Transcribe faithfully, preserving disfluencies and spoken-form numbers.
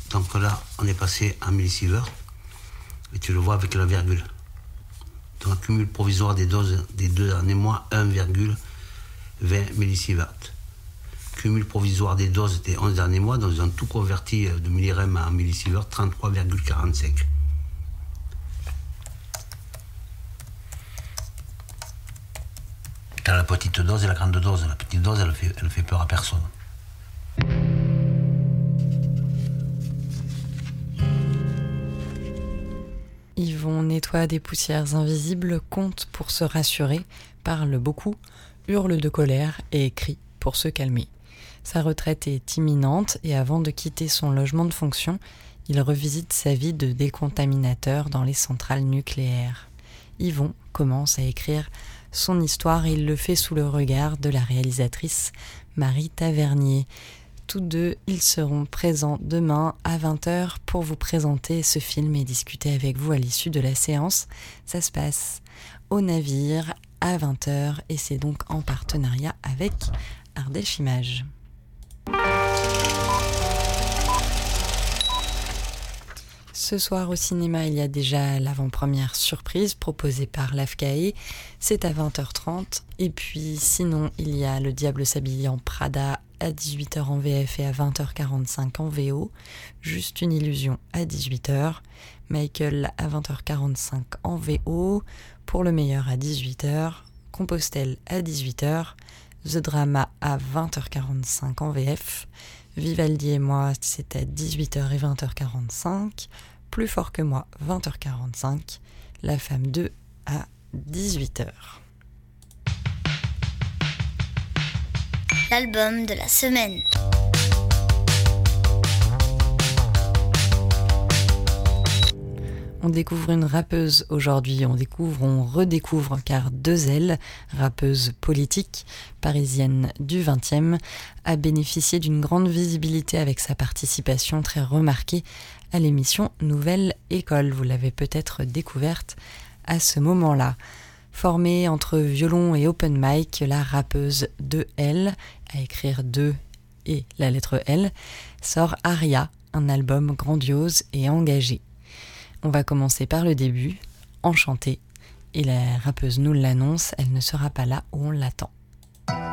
Donc là, on est passé en millisieverts. Et tu le vois avec la virgule. Donc, cumul provisoire des doses des deux derniers mois, un virgule vingt millisieverts. Cumul provisoire des doses des onze derniers mois, donc ils ont tout converti de millirem à millisieverts, trente-trois virgule quarante-cinq. T'as la petite dose et la grande dose. La petite dose, elle fait, elle fait peur à personne. Yvon nettoie des poussières invisibles, compte pour se rassurer, parle beaucoup, hurle de colère et crie pour se calmer. Sa retraite est imminente et avant de quitter son logement de fonction, il revisite sa vie de décontaminateur dans les centrales nucléaires. Yvon commence à écrire son histoire et il le fait sous le regard de la réalisatrice Marie Tavernier. Tous deux, ils seront présents demain à vingt heures pour vous présenter ce film et discuter avec vous à l'issue de la séance. Ça se passe au Navire à vingt heures et c'est donc en partenariat avec Ardèche Images. Ce soir au cinéma, il y a déjà l'avant-première surprise proposée par l'A F C A E. C'est à vingt heures trente. Et puis sinon, il y a Le Diable s'habille en Prada à dix-huit heures en V F et à vingt heures quarante-cinq en V O. Juste une illusion à dix-huit heures. Michael à vingt heures quarante-cinq en V O. Pour le meilleur à dix-huit heures. Compostelle à dix-huit heures. The Drama à vingt heures quarante-cinq en V F. Vivaldi et moi, c'est à dix-huit heures et vingt heures quarante-cinq. Plus fort que moi, vingt heures quarante-cinq. La Femme deux à dix-huit heures. L'album de la semaine. On découvre une rappeuse aujourd'hui, on découvre, on redécouvre, car Dezel, rappeuse politique, parisienne du vingtième, a bénéficié d'une grande visibilité avec sa participation très remarquée à l'émission Nouvelle École. Vous l'avez peut-être découverte à ce moment-là. Formée entre violon et open mic, la rappeuse deux L, à écrire deux et la lettre L, sort Aria, un album grandiose et engagé. On va commencer par le début, Enchantée, et la rappeuse nous l'annonce, elle ne sera pas là où on l'attend.